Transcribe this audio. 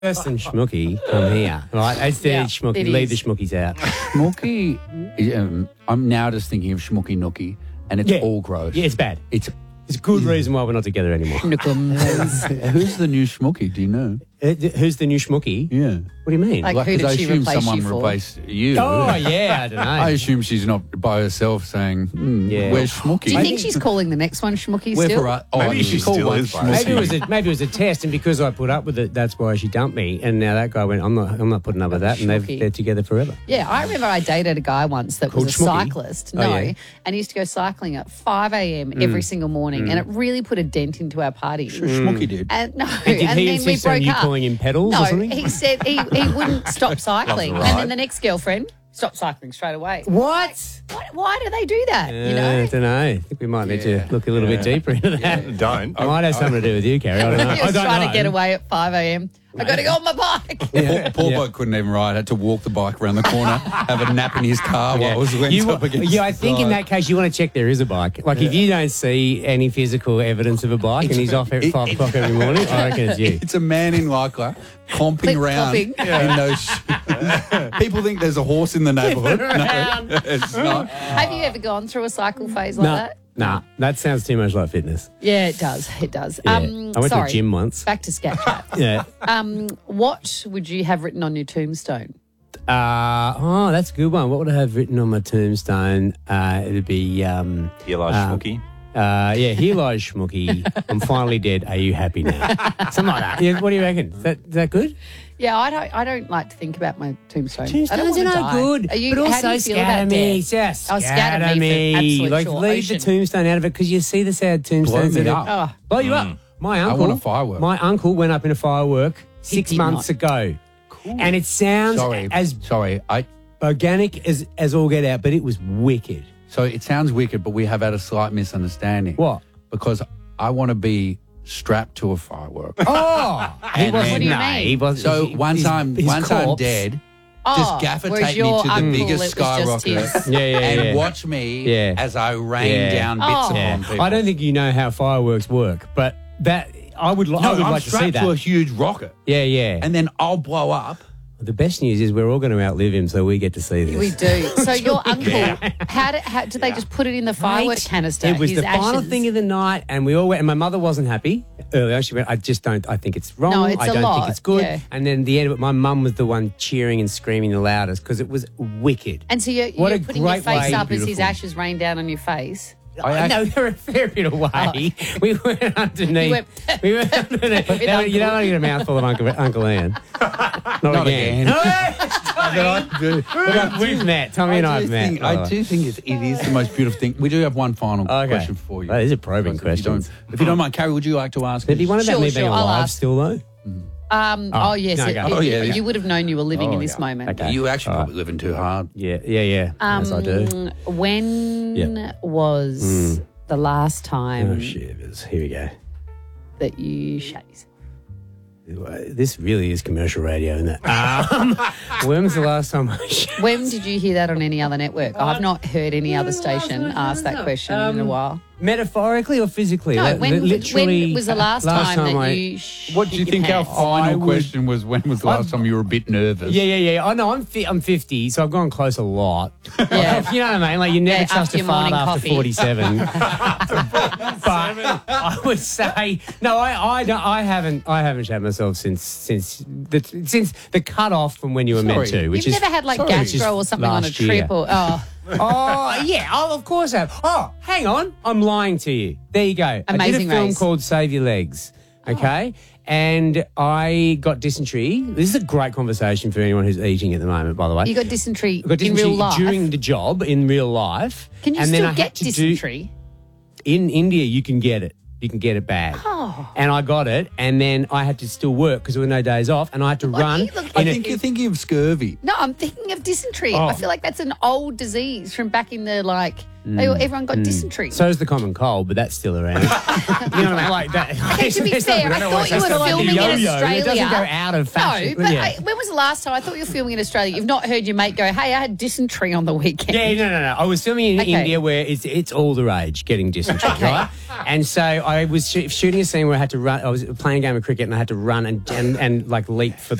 Worse than Schmooky, come here. Right, instead Schmooky, leave the Schmookies out. Schmooky, I'm now just thinking of Schmooky Nookie, and it's all gross. Yeah, it's bad. It's a good reason why we're not together anymore. Who's the new Schmooky? Do you know? Who's the new Schmooky? Yeah. What do you mean? Like who did I she assume replace someone you for? replaced you. Oh, yeah, I don't know. I assume she's not by herself saying, where's Schmooky? Do you think she's calling the next one Schmooky Where still? for us? Maybe she called still one is by Schmooky. Maybe it was a test, and because I put up with it, that's why she dumped me. And now that guy went, I'm not putting up with that, and they're together forever. Yeah, I remember I dated a guy once that was a Called Schmooky? cyclist. Oh, No, yeah. and he used to go cycling at 5 a.m. every single morning, and it really put a dent into our party. Sure, Schmooky did. And no, Did and he then we insist on broke you up. calling him pedals No, or something? he said he wouldn't stop cycling, That's and right. then the next girlfriend stopped cycling straight away. What? Why do they do that? You know, I don't know. I think we might need to look a little bit deeper into that. Don't. It might have something to do with you, Carrie. I don't know. he was I don't trying know. to get away at 5 a.m. I got to go on my bike. Poor bloke couldn't even ride. Had to walk the bike around the corner, have a nap in his car while it was leant up against I think in that case you want to check there is a bike. Like if you don't see any physical evidence of a bike and he's off at 5 o'clock every morning, I reckon it's you. It's a man in lycra clomping around Flip-flopping. in those shoes. People think there's a horse in the neighbourhood. No, it's not. Have you ever gone through a cycle phase like that? Nah, that sounds too much like fitness. Yeah, it does. It does. Yeah. I went to a sorry. gym once. Back to Scat Chat. Yeah. What would you have written on your tombstone? That's a good one. What would I have written on my tombstone? It'd be Here lies Schmooky. here lies Schmooky. I'm finally dead. Are you happy now? Something like that. Yeah, what do you reckon? Is that good? Yeah, I don't like to think about my tombstone. I don't Tombstones want are to no die. good. Are you, but how also do you feel about scatterme. death? Yes, Oh, scatterme for absolute Like sure. leave Ocean. the tombstone out of it because you see the sad tombstones. Blow me that up. blow you up. My uncle. want a firework. My uncle went up in a firework 6 did months ago. Cool. And it sounds as Sorry. organic as all get out, but it was wicked. So it sounds wicked, but we have had a slight misunderstanding. What? Because I want to be strapped to a firework. Oh, he And wasn't. then- do you no, mean? he wasn't. So he- once his I'm corpse- dead, Oh, just gaffer whereas tape me your to the uncle, biggest it was just skyrocket his- and watch me as I rain down bits Oh. upon people. I don't think you know how fireworks work, but that I would I'm like to see strapped that. to a huge rocket, Yeah. and then I'll blow up. The best news is we're all going to outlive him, so we get to see this. We do. So your uncle, how did they just put it in the firework Mate, canister? It was his the final ashes? thing of the night, and we all went. And my mother wasn't happy earlier. She went, I think it's wrong. No, it's I a don't lot, think it's good. yeah. And then the end of it, my mum was the one cheering and screaming the loudest because it was wicked. And so you're What a putting your great face way- up as his Beautiful. ashes rain down on your face. I know they're a fair bit away. We went underneath. We went underneath. With You don't Uncle. want to get a mouthful of Uncle Ian. Not again. We've met. Tommy and I have met. by the I way. do think it is the most beautiful thing. We do have one final question for you. That is a probing If you don't- question. If you don't mind, Carrie, would you like to ask? Have you wondered about Sure, me being sure, I'll alive ask. still, though? Oh, yes. no, go. You would have known you were living in this moment. Okay. You actually probably living too hard. Yeah. Yes, I do. When was the last time Oh, shivers. Here we go. that you shat yourself? This really is commercial radio, isn't it? When was the last time I shot? When did you hear that on any other network? I've not heard any other station ask that question in a while. Metaphorically or physically? No, when Literally, was the last time that I- you What do you think our final would- question was? When was the last time you were a bit nervous? Yeah. I know I'm 50, so I've gone close a lot. Yeah. You know what I mean? Like you never Yeah, trust after a your fart morning after coffee. 47. But I would say no. I haven't shat myself since the cut off from when you were meant Sorry. to. Which You've is never had like which is gastro or something on a last year. trip or Oh, yeah. Oh, of course I have. Oh, hang on. I'm lying to you. There you go. I Amazing did a film Race. called Save Your Legs. Okay. And I got dysentery. This is a great conversation for anyone who's eating at the moment, by the way. you got dysentery, I got in real life. during the job in real life. Can you and then still I had get to dysentery? in India, you can get it. You can get it bad. Oh. And I got it, and then I had to still work because there were no days off, and I had to run. I think you're thinking of scurvy. No, I'm thinking of dysentery. Oh. I feel like that's an old disease from back in the everyone got dysentery. So is the common cold, but that's still around. You know what I mean? Like that. Okay, to be fair, I thought you were filming in Australia. It doesn't go out of fashion. No, but yeah. when was the last time? I thought you were filming in Australia. You've not heard your mate go, hey, I had dysentery on the weekend. Yeah, no. I was filming in Okay. India where it's all the rage getting dysentery, Okay. right? And so I was shooting a scene where I had to run. I was playing a game of cricket and I had to run and like leap for